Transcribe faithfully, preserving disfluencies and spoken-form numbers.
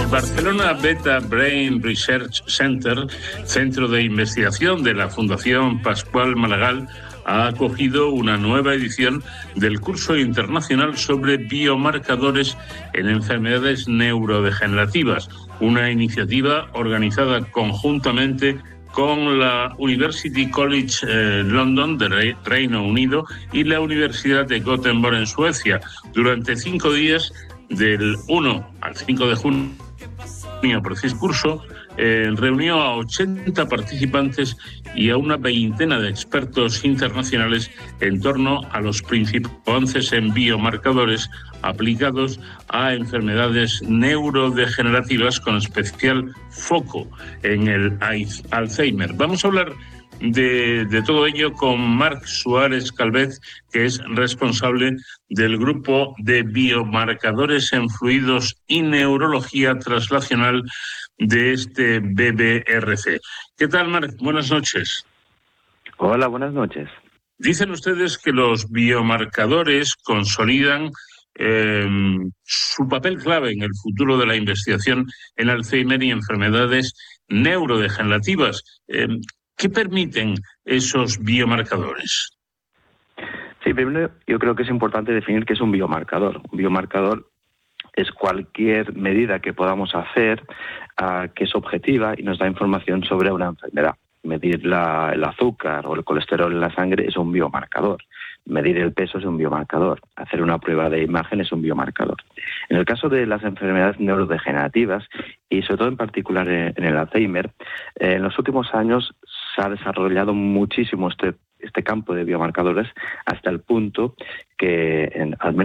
El Barcelona Beta Brain Research Center, centro de investigación de la Fundación Pascual Maragall, ha acogido una nueva edición del curso internacional sobre biomarcadores en enfermedades neurodegenerativas, una iniciativa organizada conjuntamente con la University College eh, London de Reino Unido y la Universidad de Gothenburg en Suecia. Durante cinco días, del uno al cinco de junio, el curso eh, reunió a ochenta participantes y a una veintena de expertos internacionales en torno a los principales avances en biomarcadores aplicados a enfermedades neurodegenerativas, con especial foco en el Alzheimer. Vamos a hablar de, de todo ello con Marc Suárez Calvet, que es responsable del grupo de biomarcadores en fluidos y neurología translacional de este B B R C. ¿Qué tal, Marc? Buenas noches. Hola, buenas noches. Dicen ustedes que los biomarcadores consolidan eh, su papel clave en el futuro de la investigación en Alzheimer y enfermedades neurodegenerativas. Eh, ¿Qué permiten esos biomarcadores? Sí, primero yo creo que es importante definir qué es un biomarcador. Un biomarcador es cualquier medida que podamos hacer uh, que es objetiva y nos da información sobre una enfermedad. Medir la, el azúcar o el colesterol en la sangre es un biomarcador. Medir el peso es un biomarcador. Hacer una prueba de imagen es un biomarcador. En el caso de las enfermedades neurodegenerativas, y sobre todo en particular en, en el Alzheimer, eh, en los últimos años se ha desarrollado muchísimo este, este campo de biomarcadores hasta el punto que, en, al menos